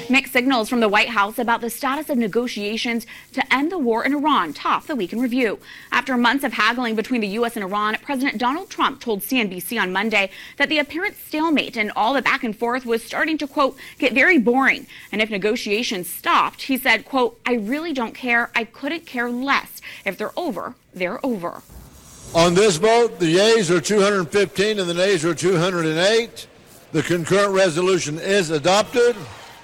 Mixed signals from the White House about the status of negotiations to end the war in Iran top the week in review. After months of haggling between the U.S. and Iran, President Donald Trump told CNBC on Monday that the apparent stalemate and all the back and forth was starting to, quote, get very boring. And if negotiations stopped, he said, quote, I really don't care. I couldn't care less. If they're over, they're over. On this vote, the yeas are 215 and the nays are 208. The concurrent resolution is adopted.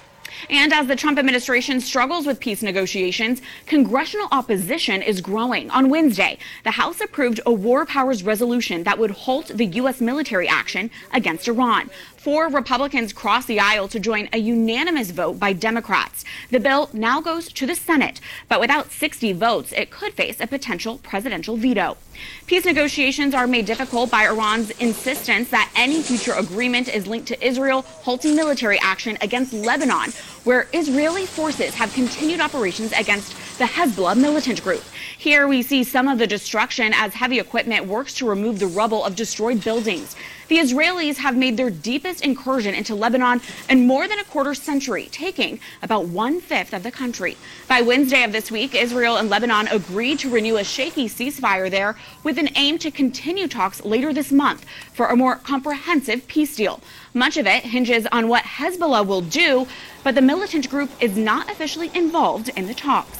And as the Trump administration struggles with peace negotiations, congressional opposition is growing. On Wednesday, the House approved a war powers resolution that would halt the U.S. military action against Iran. 4 Republicans crossed the aisle to join a unanimous vote by Democrats. The bill now goes to the Senate, but without 60 votes, it could face a potential presidential veto. Peace negotiations are made difficult by Iran's insistence that any future agreement is linked to Israel halting military action against Lebanon, where Israeli forces have continued operations against the Hezbollah militant group. Here we see some of the destruction as heavy equipment works to remove the rubble of destroyed buildings. The Israelis have made their deepest incursion into Lebanon in more than a quarter century, taking about 1/5 of the country. By Wednesday of this week, Israel and Lebanon agreed to renew a shaky ceasefire there with an aim to continue talks later this month for a more comprehensive peace deal. Much of it hinges on what Hezbollah will do, but the militant group is not officially involved in the talks.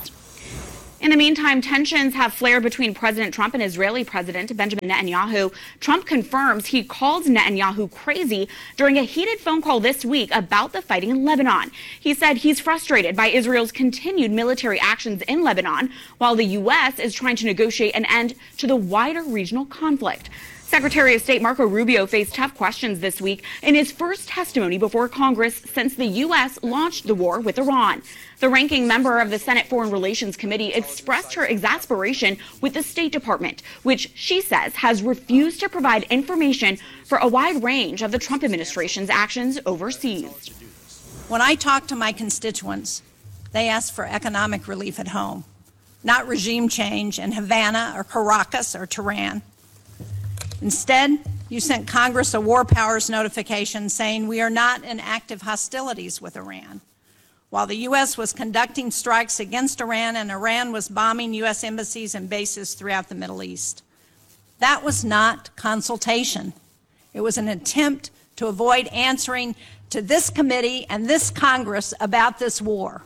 In the meantime, tensions have flared between President Trump and Israeli President Benjamin Netanyahu. Trump confirms he called Netanyahu crazy during a heated phone call this week about the fighting in Lebanon. He said he's frustrated by Israel's continued military actions in Lebanon, while the U.S. is trying to negotiate an end to the wider regional conflict. Secretary of State Marco Rubio faced tough questions this week in his first testimony before Congress since the U.S. launched the war with Iran. The ranking member of the Senate Foreign Relations Committee expressed her exasperation with the State Department, which she says has refused to provide information for a wide range of the Trump administration's actions overseas. When I talk to my constituents, they ask for economic relief at home, not regime change in Havana or Caracas or Tehran. Instead, you sent Congress a war powers notification saying we are not in active hostilities with Iran, while the U.S. was conducting strikes against Iran and Iran was bombing U.S. embassies and bases throughout the Middle East. That was not consultation. It was an attempt to avoid answering to this committee and this Congress about this war.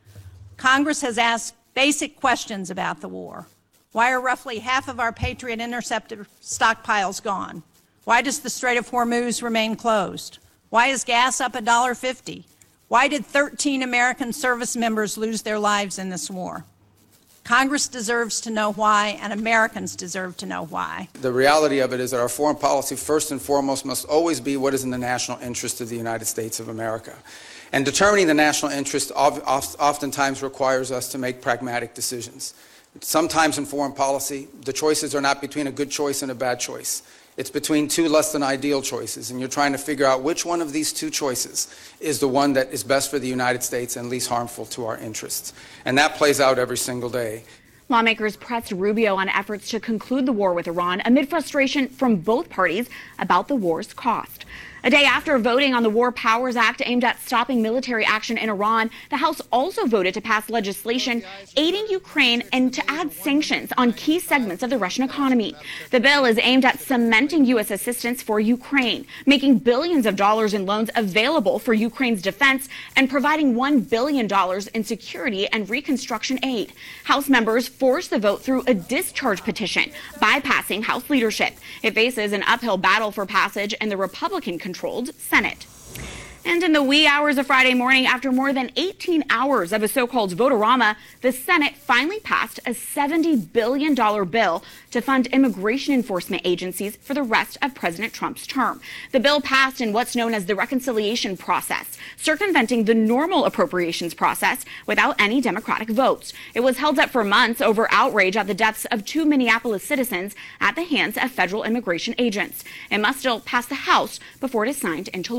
Congress has asked basic questions about the war. Why are roughly half of our Patriot interceptor stockpiles gone? Why does the Strait of Hormuz remain closed? Why is gas up $1.50? Why did 13 American service members lose their lives in this war? Congress deserves to know why, and Americans deserve to know why. The reality of it is that our foreign policy, first and foremost, must always be what is in the national interest of the United States of America. And determining the national interest oftentimes requires us to make pragmatic decisions. Sometimes in foreign policy, the choices are not between a good choice and a bad choice. It's between 2 less than ideal choices, and you're trying to figure out which one of these 2 choices is the one that is best for the United States and least harmful to our interests. And that plays out every single day. Lawmakers pressed Rubio on efforts to conclude the war with Iran amid frustration from both parties about the war's cost. A day after voting on the War Powers Act aimed at stopping military action in Iran, the House also voted to pass legislation aiding Ukraine and to add sanctions on key segments of the Russian economy. The bill is aimed at cementing U.S. assistance for Ukraine, making billions of dollars in loans available for Ukraine's defense, and providing $1 billion in security and reconstruction aid. House members forced the vote through a discharge petition, bypassing House leadership. It faces an uphill battle for passage in the Republican-controlled Senate. And in the wee hours of Friday morning, after more than 18 hours of a so-called vote-a-rama, the Senate finally passed a $70 billion bill to fund immigration enforcement agencies for the rest of President Trump's term. The bill passed in what's known as the reconciliation process, circumventing the normal appropriations process without any Democratic votes. It was held up for months over outrage at the deaths of 2 Minneapolis citizens at the hands of federal immigration agents. It must still pass the House before it is signed into law.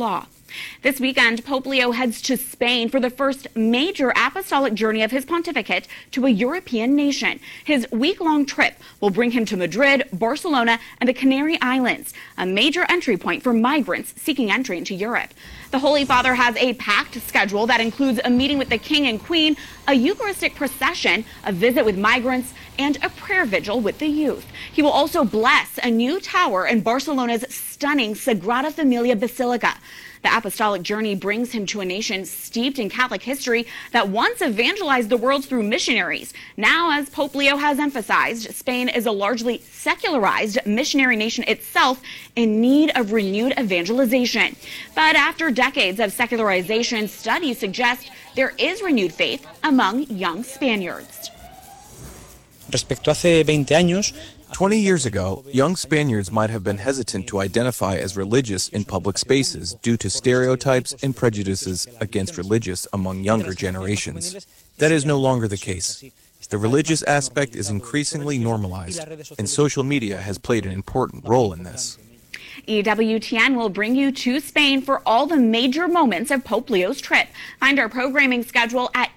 This weekend, Pope Leo heads to Spain for the first major apostolic journey of his pontificate to a European nation. His week-long trip will bring him to Madrid, Barcelona, and the Canary Islands, a major entry point for migrants seeking entry into Europe. The Holy Father has a packed schedule that includes a meeting with the King and Queen, a Eucharistic procession, a visit with migrants, and a prayer vigil with the youth. He will also bless a new tower in Barcelona's stunning Sagrada Familia Basilica. The apostolic journey brings him to a nation steeped in Catholic history that once evangelized the world through missionaries. Now, as Pope Leo has emphasized, Spain is a largely secularized missionary nation itself in need of renewed evangelization. But after decades of secularization, studies suggest there is renewed faith among young Spaniards. Respecto a hace 20 años, 20 years ago, young Spaniards might have been hesitant to identify as religious in public spaces due to stereotypes and prejudices against religious among younger generations. That is no longer the case. The religious aspect is increasingly normalized, and social media has played an important role in this. EWTN will bring you to Spain for all the major moments of Pope Leo's trip. Find our programming schedule at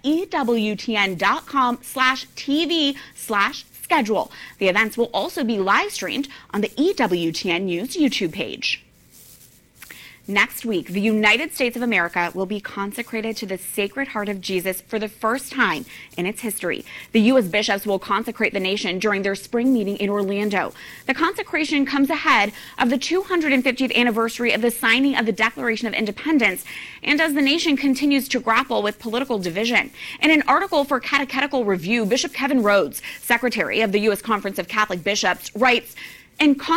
EWTN.com/TV/schedule. The events will also be live streamed on the EWTN News YouTube page. Next week, the United States of America will be consecrated to the Sacred Heart of Jesus for the first time in its history. The U.S. bishops will consecrate the nation during their spring meeting in Orlando. The consecration comes ahead of the 250th anniversary of the signing of the Declaration of Independence, and as the nation continues to grapple with political division. In an article for Catechetical Review, Bishop Kevin Rhodes, secretary of the U.S. Conference of Catholic Bishops, writes,